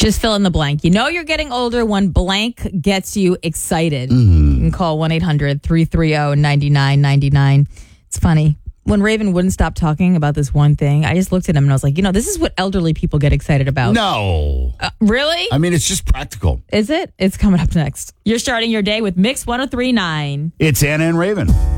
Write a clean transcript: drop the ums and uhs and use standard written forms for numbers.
Just fill in the blank. You know you're getting older when blank gets you excited. Mm-hmm. You can call 1-800-330-9999. It's funny. When Raven wouldn't stop talking about this one thing, I just looked at him and I was like, this is what elderly people get excited about. No. Really? I mean, it's just practical. Is it? It's coming up next. You're starting your day with Mix 103.9. It's Anna and Raven.